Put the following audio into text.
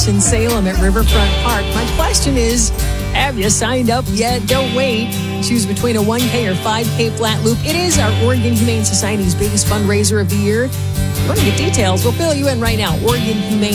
in Salem at Riverfront Park. My question is, have you signed up yet? Don't wait. Choose between a 1K or 5K flat loop. It is our Oregon Humane Society's biggest fundraiser of the year. If you want to get details, we'll fill you in right now. Oregon Humane